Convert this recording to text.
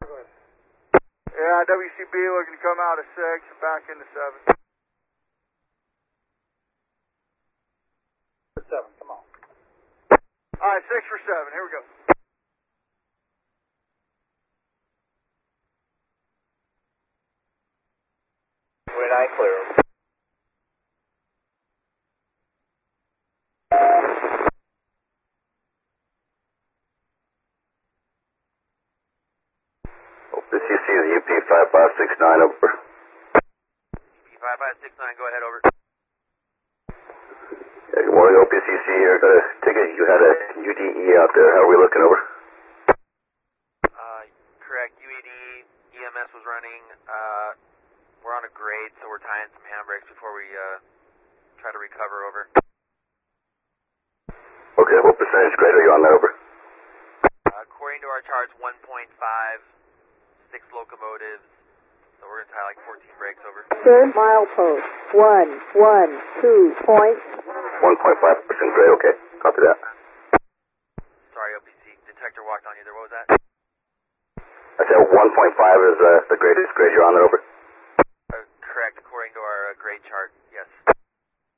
Yeah, WCB looking to come out of 6, back into 7. 7, come on. Alright, 6 for 7, here we go. Green eye clear. OPCC is UP5569 over. UP5569, go ahead, over. Yeah, good morning, OPCC here. Got a ticket. You had a UDE out there. How are we looking over? Correct. UAD EMS was running. We're on a grade, so we're tying some handbrakes before we try to recover, over. Okay, what percentage grade are you on there, over? According to our charts, 1.5, 6 locomotives, so we're going to tie like 14 brakes, over. Third milepost, 112 point. 1.5% grade, okay. Copy that. Sorry, OPC. Detector walked on you there. What was that? I said 1.5 is the greatest grade you're on there, over. Correct, according to our grade chart.